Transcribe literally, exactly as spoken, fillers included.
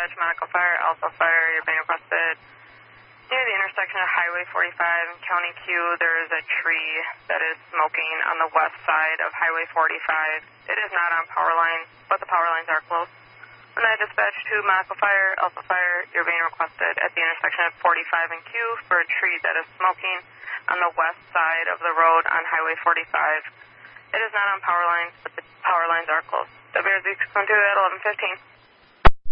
dispatch, Monaco Fire, Alpha Fire, you're being requested. Near the intersection of Highway forty-five and County Q, there is a tree that is smoking on the west side of Highway forty-five. It is not on power lines, but the power lines are close. When I dispatch to Monaco Fire, Alpha Fire, you're being requested at the intersection of forty-five and Q for a tree that is smoking on the west side of the road on Highway forty-five. It is not on power lines, but the power lines are close. W R Z six one two at eleven fifteen.